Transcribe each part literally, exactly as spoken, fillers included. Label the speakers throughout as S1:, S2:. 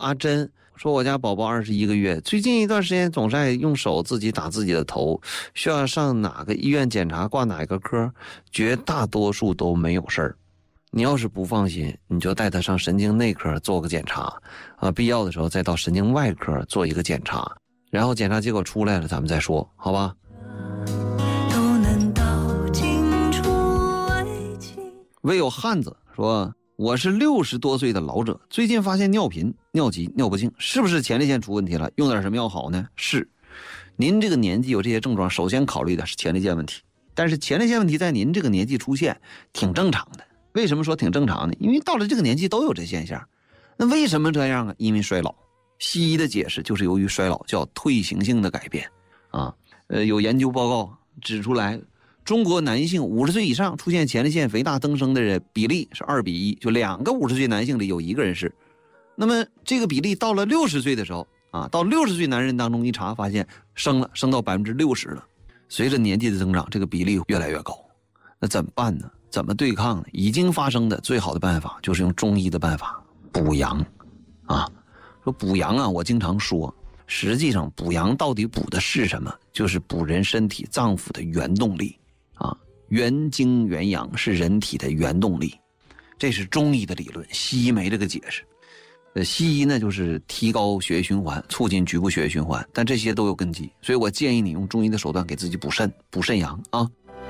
S1: 阿珍说，我家宝宝二十一个月，最近一段时间总是爱用手自己打自己的头，需要上哪个医院检查，挂哪个科？绝大多数都没有事儿。你要是不放心，你就带他上神经内科做个检查啊，必要的时候再到神经外科做一个检查，然后检查结果出来了咱们再说，好吧？唯有汉子说，我是六十多岁的老者，最近发现尿频、尿急、尿不尽，是不是前列腺出问题了？用点什么药好呢？是，您这个年纪有这些症状，首先考虑的是前列腺问题。但是前列腺问题在您这个年纪出现挺正常的。为什么说挺正常呢？因为到了这个年纪都有这现象。那为什么这样啊？因为衰老。西医的解释就是由于衰老，叫退行性的改变啊。呃，有研究报告指出来，中国男性五十岁以上出现前列腺肥大增生的人比例是二比一，就两个五十岁男性里有一个人是。那么这个比例到了六十岁的时候啊，到六十岁男人当中一查，发现升了，升到百分之六十了。随着年纪的增长，这个比例越来越高。那怎么办呢？怎么对抗呢？已经发生的最好的办法就是用中医的办法补阳啊。说补阳啊，我经常说，实际上补阳到底补的是什么？就是补人身体脏腑的原动力啊，元精元阳是人体的原动力，这是中医的理论，西医没这个解释。呃，西医呢就是提高血液循环，促进局部血液循环，但这些都有根基，所以我建议你用中医的手段给自己补肾，补肾阳啊。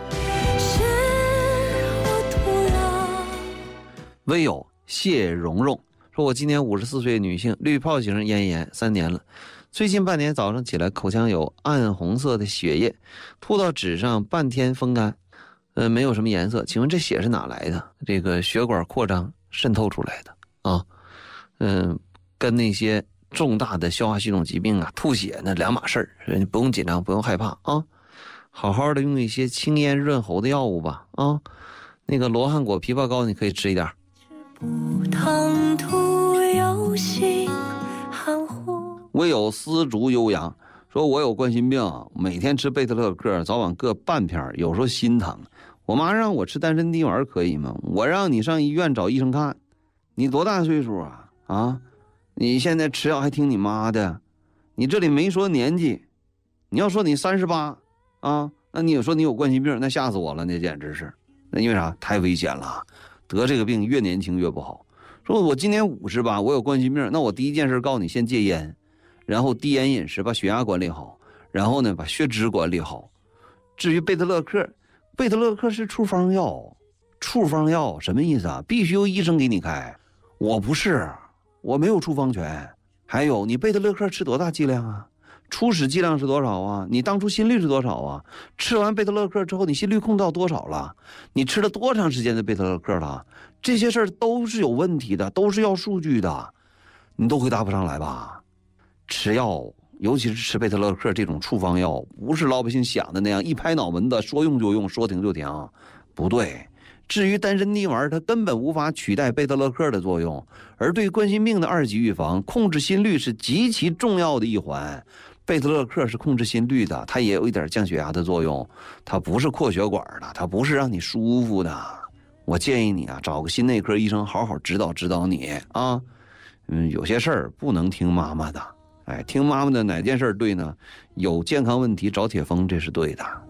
S1: 唯有谢蓉蓉说，我今年五十四岁女性，滤泡型咽炎三年了，最近半年早上起来口腔有暗红色的血液，吐到纸上半天风干，呃，没有什么颜色，请问这血是哪来的？这个血管扩张渗透出来的啊，嗯、呃，跟那些重大的消化系统疾病啊吐血那两码事儿，你不用紧张，不用害怕啊，好好的用一些清咽润喉的药物吧啊，那个罗汉果枇杷膏你可以吃一点。唯有丝竹悠扬说，我有冠心病，每天吃贝特勒克，早晚各半片，有时候心疼。我妈让我吃丹参滴丸可以吗？我让你上医院找医生看。你多大岁数啊？啊，你现在吃药还听你妈的？你这里没说年纪，你要说你三十八啊，那你也说你有冠心病，那吓死我了，那简直是。那因为啥？太危险了，得这个病越年轻越不好。说我今年五十吧，我有冠心病，那我第一件事告诉你先戒烟，然后低盐饮食，把血压管理好，然后呢把血脂管理好。至于贝特勒克，贝特勒克是处方药，处方药什么意思啊？必须由医生给你开，我不是，我没有处方权。还有你贝特勒克吃多大剂量啊？初始剂量是多少啊？你当初心率是多少啊？吃完贝特勒克之后你心率控制到多少了？你吃了多长时间的贝特勒克了？这些事儿都是有问题的，都是要数据的，你都回答不上来吧？吃药尤其是吃贝特勒克这种处方药，不是老百姓想的那样一拍脑门子说用就用，说停就停，不对。至于丹参滴丸，它根本无法取代贝特勒克的作用，而对冠心病的二级预防，控制心率是极其重要的一环。贝特勒克是控制心率的，它也有一点降血压的作用，它不是扩血管的，它不是让你舒服的。我建议你啊，找个心内科医生好好指导指导你啊。嗯，有些事儿不能听妈妈的，哎，听妈妈的哪件事对呢？有健康问题找铁峰，这是对的。